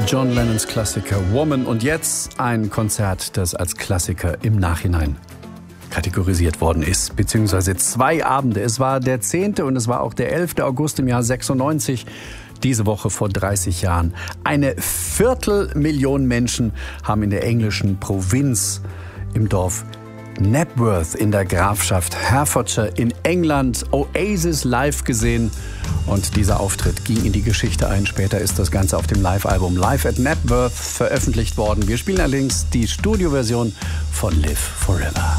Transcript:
John Lennons Klassiker Woman und jetzt ein Konzert, das als Klassiker im Nachhinein kategorisiert worden ist, beziehungsweise 2 Abende. Es war der 10. und es war auch der 11. August im Jahr 96, diese Woche vor 30 Jahren. 250.000 Menschen haben in der englischen Provinz im Dorf Knapworth in der Grafschaft Hertfordshire in England Oasis live gesehen. Und dieser Auftritt ging in die Geschichte ein. Später ist das Ganze auf dem Live-Album Live at Knapworth veröffentlicht worden. Wir spielen allerdings die Studioversion von Live Forever.